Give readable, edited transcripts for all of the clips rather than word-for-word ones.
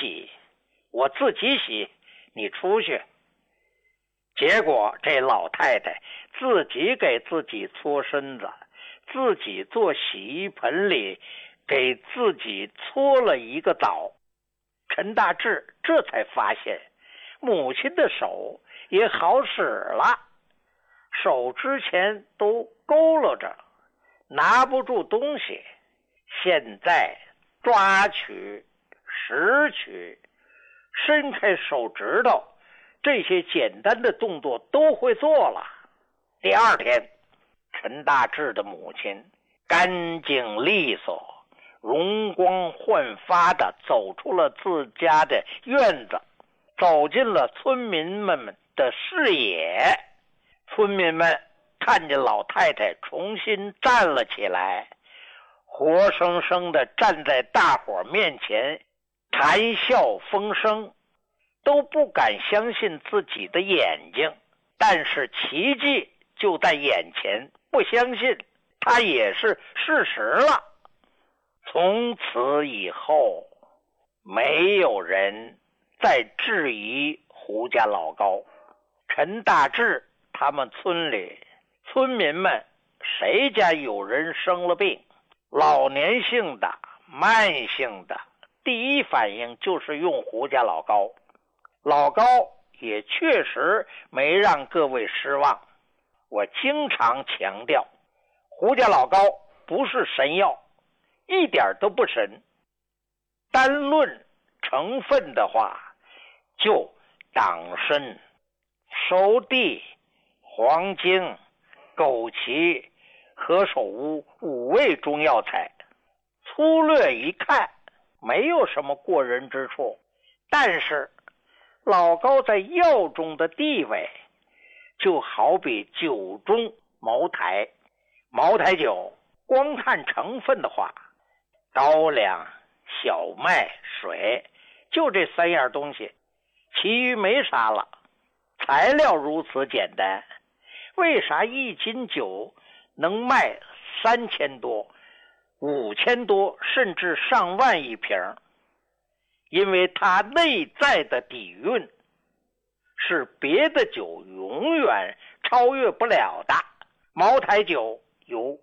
洗，我自己洗，你出去。结果这老太太自己给自己搓身子，自己坐洗衣盆里给自己搓了一个澡。陈大志这才发现母亲的手也好使了，手之前都佝偻着，拿不住东西，现在抓取、拾取、伸开手指头，这些简单的动作都会做了。第二天，陈大志的母亲干净利索、容光焕发地走出了自家的院子，走进了村民们的视野。村民们看见老太太重新站了起来，活生生地站在大伙面前，谈笑风生，都不敢相信自己的眼睛。但是奇迹就在眼前，不相信它也是事实了。从此以后，没有人再质疑胡家老高。陈大志他们村里村民们谁家有人生了病，老年性的、慢性的，第一反应就是用胡家老高。老高也确实没让各位失望。我经常强调，胡家老高不是神药，一点都不神。单论成分的话，就党参、熟地、黄精、枸杞、何首乌5味中药材，粗略一看没有什么过人之处，但是老高在药中的地位就好比酒中茅台。茅台酒光看成分的话，高粱、小麦、水，就这3样东西，其余没啥了。材料如此简单，为啥1斤酒能卖3000多、5000多，甚至上万一瓶？因为它内在的底蕴是别的酒永远超越不了的。茅台酒有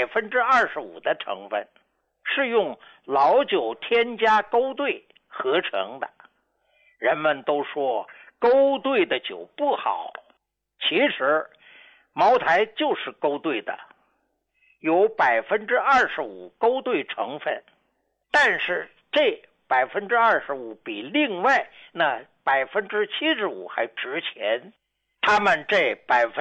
25%的成分，是用老酒添加勾兑合成的。人们都说勾兑的酒不好，其实茅台就是勾兑的，有25%勾兑成分，但是这25%比另外那75%还值钱。他们这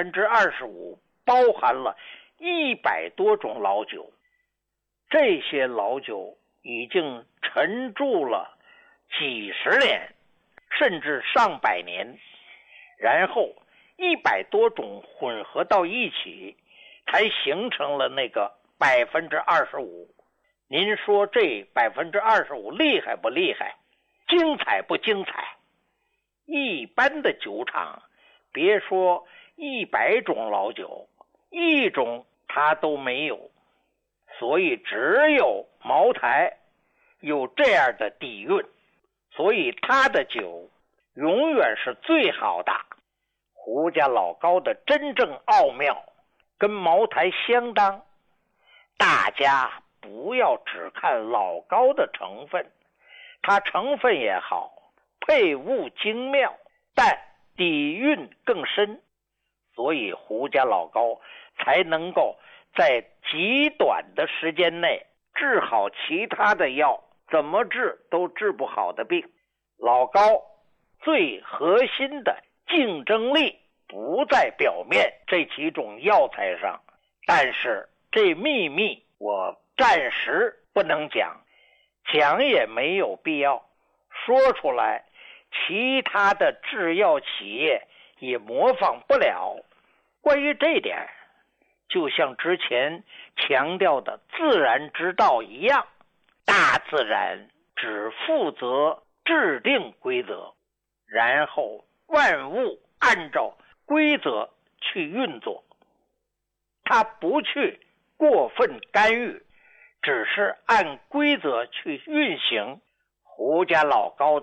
25%包含了100多种老酒，这些老酒已经陈住了几十年，甚至上百年，然后100多种混合到一起，才形成了那个25%。您说这25%厉害不厉害？精彩不精彩？一般的酒厂，别说100种老酒，1种它都没有。所以只有茅台有这样的底蕴，所以它的酒永远是最好的。胡家老高的真正奥妙跟茅台相当，大家不要只看老高的成分，它成分也好，配物精妙，但底蕴更深，所以胡家老高才能够在极短的时间内治好其他的药怎么治都治不好的病。老高最核心的竞争力不在表面这几种药材上，但是这秘密我暂时不能讲，讲也没有必要，说出来其他的制药企业也模仿不了。关于这点，就像之前强调的自然之道一样，大自然只负责制定规则，然后万物按照规则去运作，它不去过分干预，只是按规则去运行。胡家老高